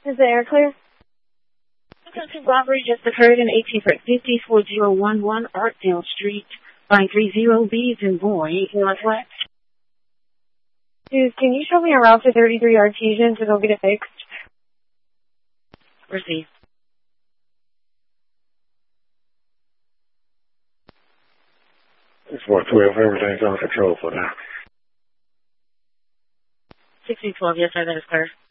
Is the air clear? Attempted robbery just occurred in 184011 Artdale Street, line 30B, Du Bois, Northwest. Dude, can you show me a route to 33 Artesian to go get it fixed? Received. It's 412. Everything's under control for now. 1612, yes sir, that is clear.